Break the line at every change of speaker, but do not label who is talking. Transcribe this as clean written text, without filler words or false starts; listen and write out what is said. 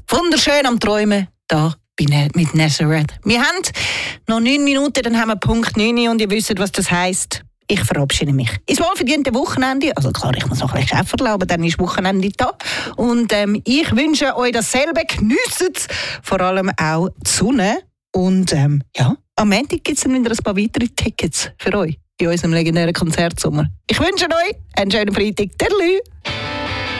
Wunderschön am Träumen, da mit Nazareth. Wir haben noch 9 Minuten, dann haben wir Punkt 9 und ihr wisst, was das heisst. Ich verabschiede mich. Ins wohlverdiente Wochenende. Also klar, ich muss noch ein bisschen arbeiten, aber dann ist Wochenende da. Und ich wünsche euch dasselbe. Geniesst es, vor allem auch die Sonne. Und am Montag gibt es dann wieder ein paar weitere Tickets für euch in unserem legendären Konzertsommer. Ich wünsche euch einen schönen Freitag. Tschüss.